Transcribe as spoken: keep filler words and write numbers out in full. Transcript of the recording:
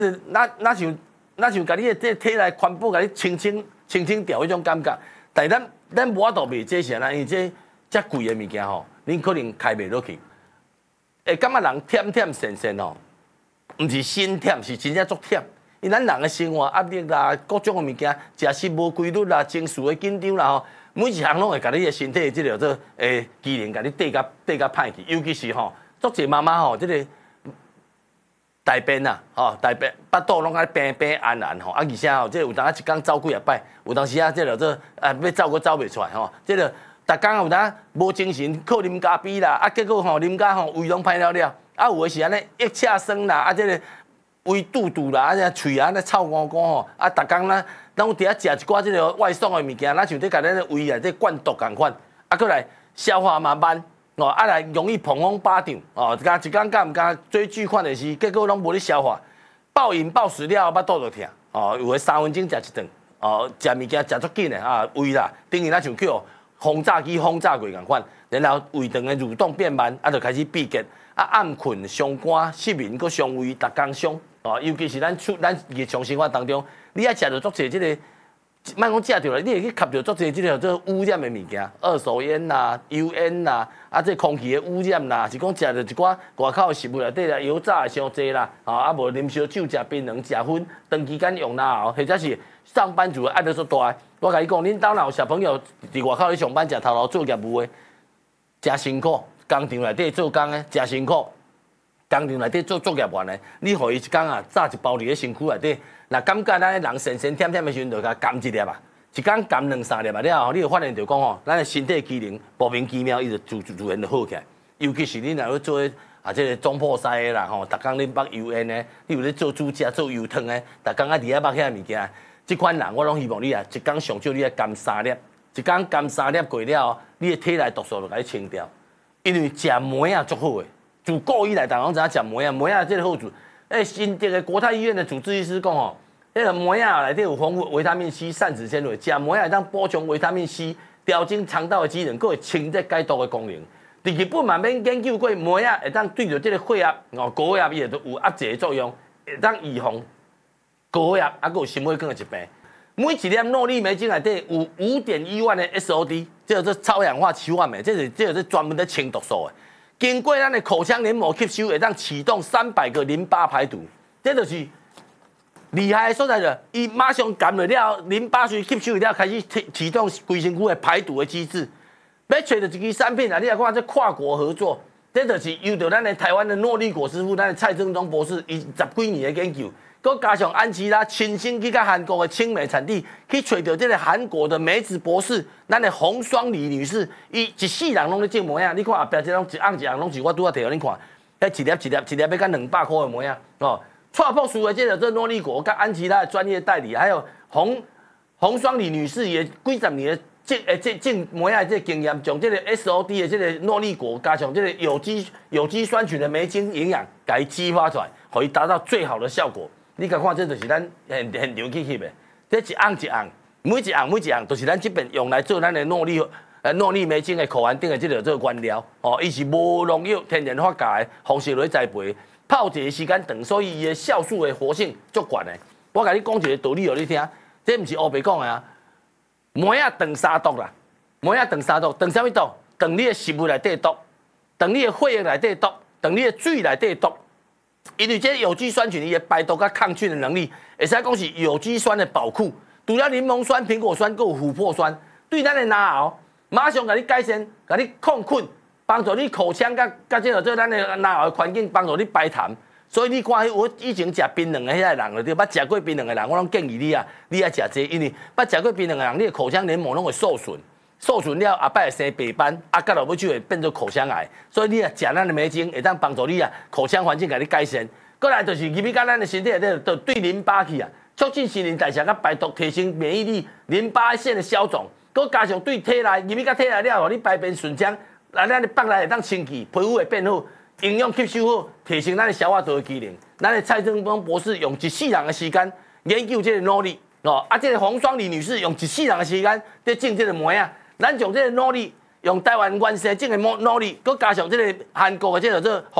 那那像那像甲你的这体内环保甲你清清清清掉迄种感觉，但咱咱无法度卖这些啦，因为这遮贵的物件吼，恁可能开袂落去。会感觉人忝忝闲闲吼，毋是心忝，是真正足忝。因咱人的生活压力啦，各种的物件，食食无规律啦，情绪的紧张啦吼，每一项拢会甲你的身体即个做诶机能，甲你缀甲缀甲歹去。尤其是吼，足侪妈妈吼，即个大便啊，吼大便腹肚拢爱平平安安吼，啊而且吼，即有当啊一工走几啊摆，有当时啊即个做啊要走阁走袂出来吼，即个逐工有当无精神，靠啉咖啡啦，啊结果吼啉甲吼胃拢歹了了，啊有诶是安尼腋下酸啦，啊即个。胃肚肚啦，啊，只喙啊，那臭糊糊吼，啊，逐工咱咱有伫遐食一寡即个外送的物件，咱像伫甲咱的胃内底灌毒共款，啊，过来消化嘛慢，哦，啊来容易膀胱巴掌，哦，加一工甲毋加追剧看电视，结果拢无咧消化，暴饮暴食了，腹肚就疼，哦，有诶三分钟食一顿，哦，食物件食足紧的啊，胃啦，等于咱像叫轰炸机轰炸过共款，然后胃肠的蠕动变慢，啊，就开始闭结，啊，暗困、伤肝、失眠、搁伤胃，逐工伤。哦，尤其是咱出咱日常生活当中，你爱食到足侪即个，莫讲食着啦，你会去吸到足侪即个做污染的物件，二手烟啦、油烟啦，啊，这空气的污染啦，是讲食着一寡外口的食物内底啦，油炸的伤侪啦，啊，啊无啉烧酒、食槟榔、食薰，长期间用啦后，或者是上班族的压力足大。我甲你讲，恁兜若有小朋友伫外口咧上班，食头路做业务的，真辛苦，工厂内底做工的，真辛苦。工厂内底做作业员的，你互伊一工啊炸一包伫咧身躯内底，若感觉咱人神神忝忝的时阵，就甲含一粒啊，一工含两三粒啊了后，你就发现就讲吼，咱的身体机能莫名其妙伊就自自然就好起来。尤其是你若要做啊，即个总破西的啦吼，逐工咧捌油烟的，你有咧做煮食、做油汤的，逐工啊伫遐捌遐物件，即款人我拢希望你啊，一工上少你啊含三粒，一工含三粒过了后，你的体内毒素就甲你清掉，因为食糜啊足好诶。自古以来，大家拢知影食糜啊，糜啊这个好处。诶，新竹的国泰医院的主治医师讲吼，迄个糜啊内底有丰富维他命 C、膳食纤维，食糜啊当补充维他命 C， 调整肠道的机能，佫会清热解毒的功能。伫日本嘛免研究过糜啊会当对着这个血压哦高血压伊会有压制的作用，会当预防高血压，啊佫有心血管的疾病。每一粒诺丽梅精内底有五点一万的 S O D， 这个是超氧化七万镁，这是这个是专门在清毒素的。经过咱的口腔黏膜吸收，会当启动三百个淋巴排毒，这就是厉害的所在了。伊马上含了了，淋巴水吸收了，开始启动规身躯的排毒的机制。要找到一支产品啊，你来看这跨国合作，这就是由着咱的台湾的诺丽果师傅，咱的蔡正中博士，伊十几年的研究。佮加上安琪拉亲身去到韩国的青梅产地，去找到这个韩国的梅子博士，咱的洪双梨女士，伊一世人拢咧种糜啊！你看后壁这种一盎一盎拢是我拄仔摕互恁看，迄一粒一粒一粒要甲两百块的糜啊！哦，蔡博士的这个这诺丽果，甲安琪拉的专业代理，还有洪洪双梨女士也几十年的种诶种种糜啊这经验，将这个 S O D 的这个诺丽果，加上这个有机有机酸菌的酶精营养，甲伊激发出来，可以达到最好的效果。你甲看，这就是咱现现场去翕的，这一盎一盎，每一盎每一盎，都是咱这边用来做咱的诺丽呃诺丽梅精的口含顶的这个这个原料哦，伊是无农药、天然发酵的方式来栽培，泡一个时间长，所以伊的酵素的活性足悬的。我甲你讲一个道理互你听，这毋是乌白讲的啊。糜啊长三毒啦，糜啊长三毒，长啥物毒？长你的食物内底毒，长你的血液内底毒，长你的水内底毒。因为这有机酸菌伊的排毒甲抗菌的能力，会使讲是有机酸的宝库。除了柠檬酸、苹果酸，还有琥珀酸，对咱的牙喉马上甲你改善，甲你抗菌，帮助你口腔甲甲这个做咱的牙喉的环境，帮助你排痰。所以你看，我以前食槟榔的迄个人了，对，捌食过槟榔的人，我拢建议你啊，你爱食这，因为捌食过槟榔的人，你的口腔黏膜拢会受损。受损了，后摆会生白斑，啊，到落尾就会变做口腔癌。所以你啊，食咱的梅精，会当帮助你啊，口腔环境甲你改善。过来就是入去到咱的身体内底，就对淋巴去啊，促进新陈代谢甲排毒，提升免疫力，淋巴腺的消肿。佮加上对体内入去到体内了后，你排便顺畅，来咱的腹内会当清气，皮肤会变好，营养吸收好，提升咱的消化道的机能。咱的蔡正峰博士用一世人的时间研究这个诺丽哦，啊，这个洪双梨女士用一世人的时间在种这个糜啊。咱从这个诺丽用台湾原生种的诺丽，佮加上这个韩国的这个这